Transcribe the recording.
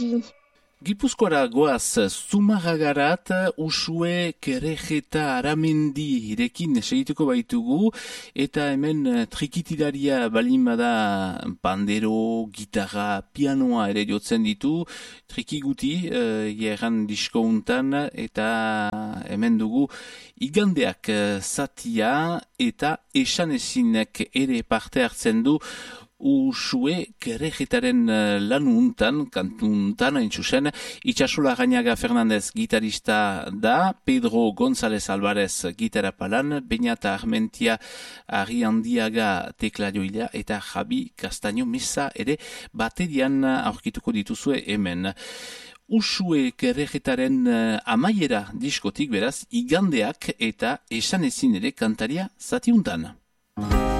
Gipuzkoara goaz, Zumarragarat, Usue, Kerejeta, Aramendi irekin segituko baitugu, eta hemen trikitilaria balin bada pandero, gitarra, pianoa ere jotzen ditu, trikiguti, jeran disko untan, eta hemen dugu igandeak zatia, eta esanezinek ere parte hartzen du, Usue Kerejetaren lanu untan, kantu untan, hain zuzen, Itxasola Gañaga Fernandez gitarista da, Pedro González Alvarez gitara palan, Beñata Armentia Arriandiaga tekla joilea, eta Javi Castaño Mesa ere baterian aurkituko dituzue hemen. Usue Kerejetaren amaiera diskotik beraz, igandeak eta esanezin ere kantaria zati untan.